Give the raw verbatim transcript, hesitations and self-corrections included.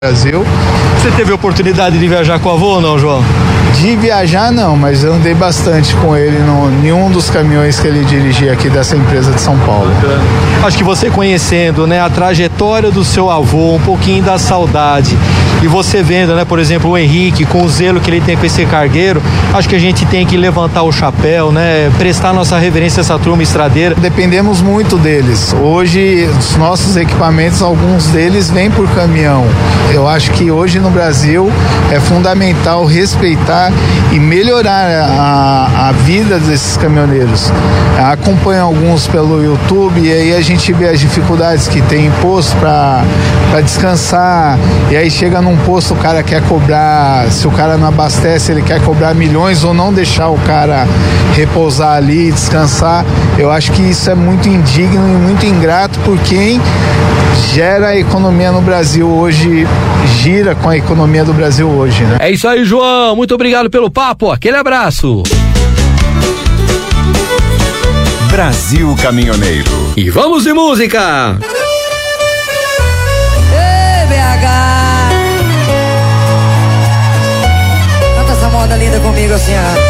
Brasil. Você teve a oportunidade de viajar com o avô ou não, João? De viajar não, mas eu andei bastante com ele no nenhum dos caminhões que ele dirigia aqui dessa empresa de São Paulo. Acho que você conhecendo, né, a trajetória do seu avô, um pouquinho da saudade, e você vendo, né, por exemplo, o Henrique com o zelo que ele tem com esse cargueiro, acho que a gente tem que levantar o chapéu, né, prestar nossa reverência a essa turma estradeira. Dependemos muito deles. Hoje, os nossos equipamentos, alguns deles vêm por caminhão. Eu acho que hoje no Brasil é fundamental respeitar e melhorar a, a vida desses caminhoneiros. Acompanho alguns pelo YouTube e aí a gente vê as dificuldades que tem em posto para descansar, e aí chega num posto, o cara quer cobrar, se o cara não abastece, ele quer cobrar milhões ou não deixar o cara repousar ali, descansar. Eu acho que isso é muito indigno e muito ingrato por quem gera a economia no Brasil hoje, gira com a economia do Brasil hoje, né? É isso aí, João, muito obrigado pelo papo, aquele abraço. Brasil Caminhoneiro. E vamos de música. Ei, B H, canta essa moda linda comigo assim, ó.